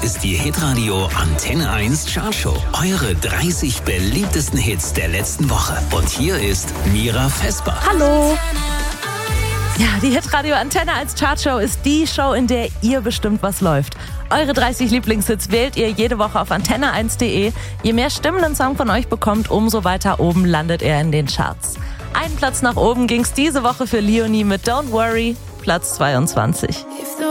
ist die Hitradio Antenne 1 Chartshow. Eure 30 beliebtesten Hits der letzten Woche. Und hier ist Mira Vesper. Hallo! Ja, die Hitradio Antenne 1 Chartshow ist die Show, in der ihr bestimmt, was läuft. Eure 30 Lieblingshits wählt ihr jede Woche auf antenne1.de. Je mehr Stimmen ein Song von euch bekommt, umso weiter oben landet er in den Charts. Einen Platz nach oben ging's diese Woche für Leonie mit Don't Worry, Platz 22.